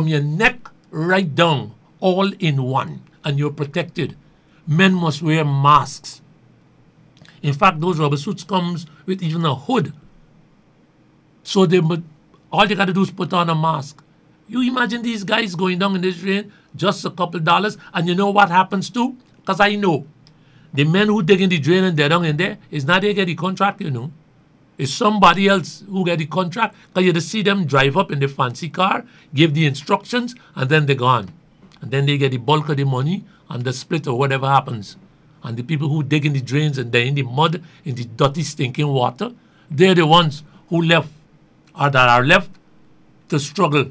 your neck right down, all in one, and you're protected. Men must wear masks. In fact, those rubber suits comes with even a hood. So all you got to do is put on a mask. You imagine these guys going down in this rain, just a couple dollars, and you know what happens too? Because I know. The men who dig in the drain and they're down in there, is not they get the contract, you know. It's somebody else who get the contract, because you just see them drive up in the fancy car, give the instructions, and then they're gone. And then they get the bulk of the money and the split or whatever happens. And the people who dig in the drains and they're in the mud, in the dirty, stinking water, they're the ones who left, or that are left to struggle.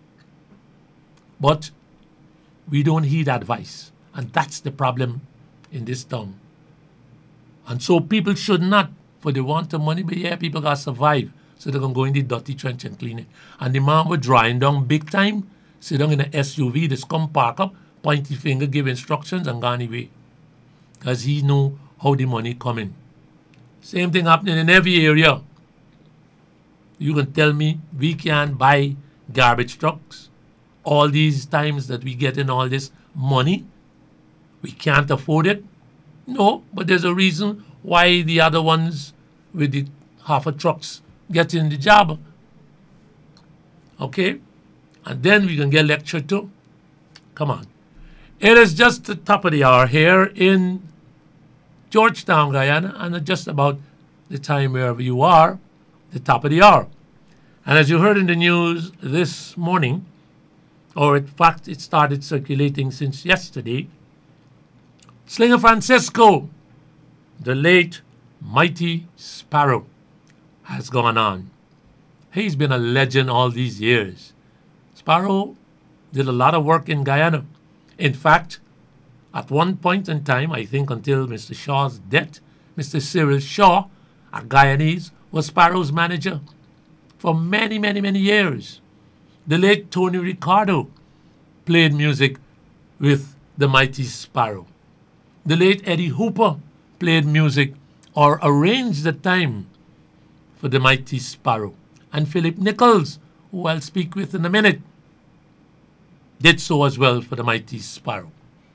But we don't heed advice. And that's the problem in this town. And so people should not, for they want the money, but yeah, people got to survive. So they're going to go in the dirty trench and clean it. And the man was drying down big time, sit down in an SUV, just come park up, point the finger, give instructions, and gone away. Because he knew how the money coming. Same thing happening in every area. You can tell me we can't buy garbage trucks. All these times that we get in all this money, we can't afford it. No, but there's a reason why the other ones with the half a trucks get in the job. Okay? And then we can get lectured too. Come on. It is just the top of the hour here in Georgetown, Guyana, and just about the time wherever you are, the top of the hour. And as you heard in the news this morning, or in fact it started circulating since yesterday, Slinger Francisco, the late Mighty Sparrow, has gone on. He's been a legend all these years. Sparrow did a lot of work in Guyana. In fact, at one point in time, I think until Mr. Shaw's death, Mr. Cyril Shaw, a Guyanese, was Sparrow's manager for many, many, many years. The late Tony Ricardo played music with the Mighty Sparrow. The late Eddie Hooper played music or arranged the time for the Mighty Sparrow. And Philip Nichols, who I'll speak with in a minute, did so as well for the Mighty Sparrow.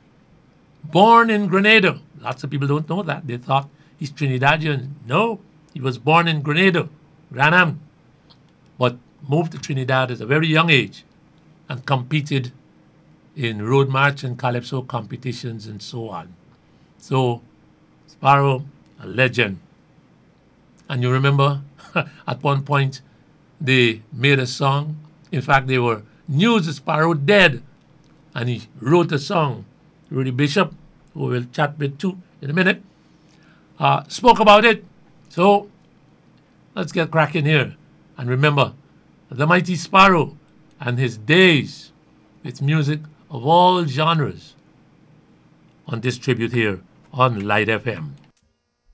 Born in Grenada. Lots of people don't know that. They thought he's Trinidadian. No, he was born in Grenada, Granham, but moved to Trinidad at a very young age and competed in road march and calypso competitions and so on. So, Sparrow, a legend. And you remember, at one point, they made a song. In fact, they were news Sparrow dead. And he wrote a song. Rudy Bishop, who we'll chat with too in a minute, spoke about it. So, let's get cracking here. And remember, the Mighty Sparrow and his days with music of all genres on this tribute here on Light FM.